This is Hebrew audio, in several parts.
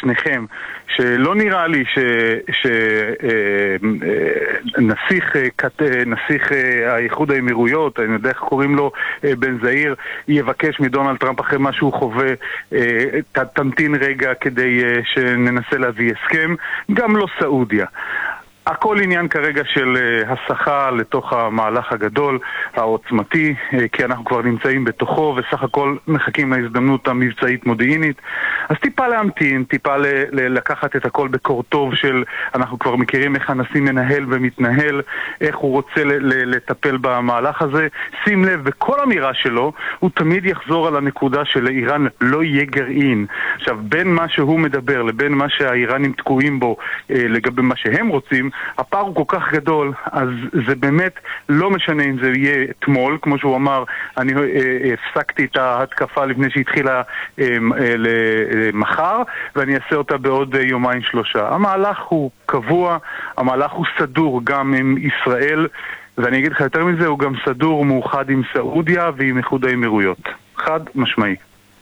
בפניכם, שלא נראה לי נסיך האיחוד האמירויות, אני יודע איך קוראים לו, בן זעיר, יבקש מדונלד טראמפ אחרי מה שהוא חווה, תמתין רגע כדי שננסה להביא הסכם, גם לא סעודיה. הכל עניין כרגע של הסחה לתוך המהלך הגדול, העוצמתי, כי אנחנו כבר נמצאים בתוכו וסך הכל מחכים להזדמנות המבצעית מודיעינית. אז טיפה להמתין, טיפה לקחת את הכל בקור טוב של, אנחנו כבר מכירים איך הנשיא מנהל ומתנהל, איך הוא רוצה לטפל במהלך הזה. שים לב, בכל אמירה שלו הוא תמיד יחזור על הנקודה של איראן לא יהיה גרעין. עכשיו, בין מה שהוא מדבר לבין מה שהאיראנים תקועים בו לגבי מה שהם רוצים, הפער הוא כל כך גדול, אז זה באמת לא משנה אם זה יהיה אתמול, כמו שהוא אמר, אני הפסקתי את ההתקפה לפני שהתחילה מחר, ואני אעשה אותה בעוד יומיים שלושה. המהלך הוא קבוע, המהלך הוא סדור גם עם ישראל, ואני אגיד לך יותר מזה, הוא גם סדור מאוחד עם סעודיה ועם איחוד האמירויות. חד משמעי.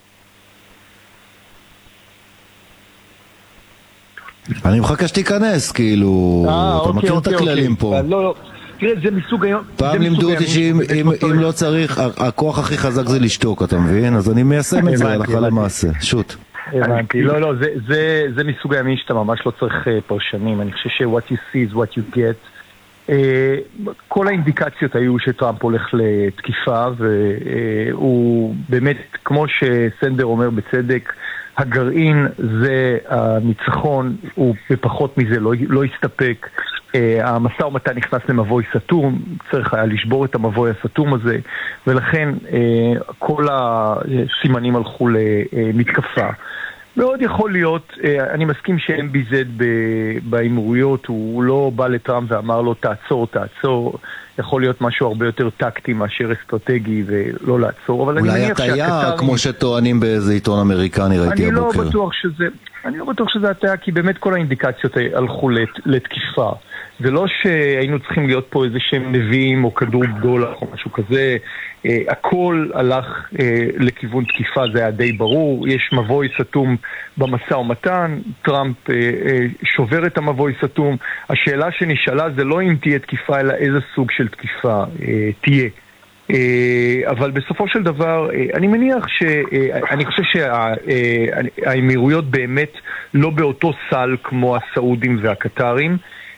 אני מחכה שתיכנס, כאילו, אתה מכיר את הכללים פה. לא, תראה, זה מסוג היום. פעם לימדו אותי שאם לא צריך, הכוח הכי חזק זה לשתוק, אתה מבין? אז אני מיישם את זה הלכה למעשה. שוט. הבנתי, לא, זה מסוג הימים שאתה ממש לא צריך פרשנים. אני חושב ש-what you see is what you get. כל האינדיקציות היו שטראמפ הולך לתקיפה, והוא באמת, כמו שסנדר אומר בצדק, הגרעין זה הניצחון, הוא בפחות מזה לא יסתפק. המשא ומתן נכנס למבוי סתום, צריך היה לשבור את המבוי הסתום הזה, ולכן כל הסימנים הלכו למתקפה. מאוד יכול להיות, אני מסכים ש-MBZ באמירויות, הוא לא בא לטראמפ ואמר לו תעצור, יכול להיות משהו הרבה יותר טקטי מאשר אסטרטגי ולא לעצור, אבל אולי הטעיה, כמו שטוענים באיזה עיתון אמריקני, ראיתי הבוקר. אני לא בטוח שזה הטעיה, כי באמת כל האינדיקציות הלכו לתקיפה. זה לא שהיינו צריכים להיות פה איזה שהם נביאים או כדור בדולח או משהו כזה. הכל הלך לכיוון תקיפה, זה היה די ברור. יש מבוי סתום במשא ומתן, טראמפ שובר את המבוי סתום. השאלה שנשאלה זה לא אם תהיה תקיפה, אלא איזה סוג של תקיפה תהיה. אבל בסופו של דבר, אני מניח אני חושב שהאמירויות באמת לא באותו סל כמו הסעודים והקטרים.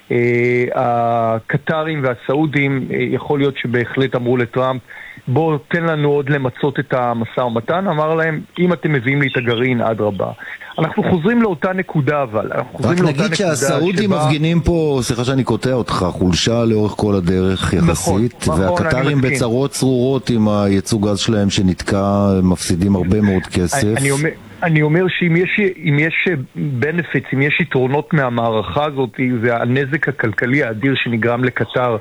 הקטרים והסעודים יכול להיות שבהחלט אמרו לטראמפ, בוא תן לנו עוד למצות את המשא ומתן. אמר להם, אם אתם מביאים לי את הגרעין, עד רבה. אנחנו חוזרים לאותה נקודה, אבל רק נגיד שהסעודים מפגינים פה, סליחה שאני קוטע אותך, חולשה לאורך כל הדרך יחסית, והקטרים בצרות צרורות עם הייצוג גז שלהם שנתקע, מפסידים הרבה מאוד כסף. אני אומר שאם יש benefits, אם יש יתרונות מהמערכה הזאת, זה הנזק הכלכלי האדיר שנגרם לקטר,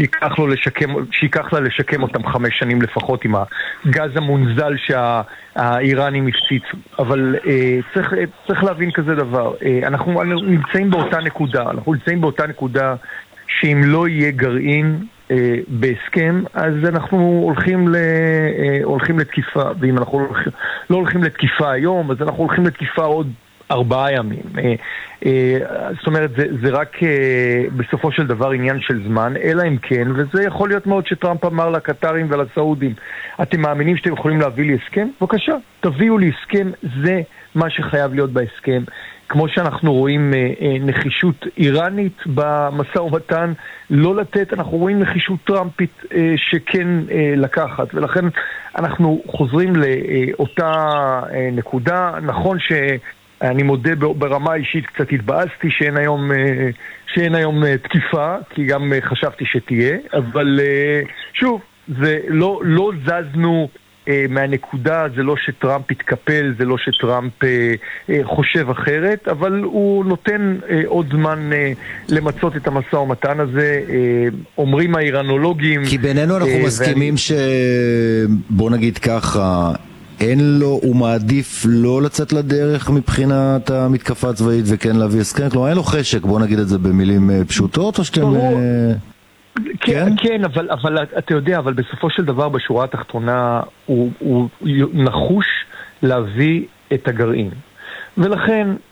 שיקח לה לשקם אותם 5 שנים לפחות עם הגז המונזל שהאיראנים הפציצו. אבל צריך להבין כזה דבר. אנחנו נמצאים באותה נקודה, שאם לא יהיה גרעין בהסכם, אז אנחנו הולכים לתקיפה, ואם אנחנו לא הולכים לתקיפה היום, אז אנחנו הולכים לתקיפה עוד 4 ימים. זאת אומרת, זה רק בסופו של דבר עניין של זמן, אלא אם כן, וזה יכול להיות מאוד שטראמפ אמר לקטרים ולסעודים, אתם מאמינים שאתם יכולים להביא לי הסכם? בבקשה, תביאו לי הסכם, זה מה שחייב להיות בהסכם. כמו שאנחנו רואים נחישות איראנית במשא ומתן לא לתת, אנחנו רואים נחישות טראמפית שכן לקחת, ולכן אנחנו חוזרים לאותה נקודה. נכון שאני מודה ברמה אישית קצת התבאסתי שאין היום תקיפה, כי גם חשבתי שתהיה, אבל שוב, זה לא זזנו מהנקודה, זה לא שטראמפ התקפל, זה לא שטראמפ חושב אחרת, אבל הוא נותן עוד זמן למצות את המשא ומתן הזה. אומרים האיראנולוגים, כי בינינו אנחנו מסכימים בוא נגיד ככה, הוא מעדיף לא לצאת לדרך מבחינת המתקפה הצבאית וכן להביא הסכם, כלומר אין לו חשק, בוא נגיד את זה במילים פשוטות, או שאתם... כן, אבל אתה יודע, אבל בסופו של דבר בשורה התחתונה הוא נחוש להביא את הגרעין. ולכן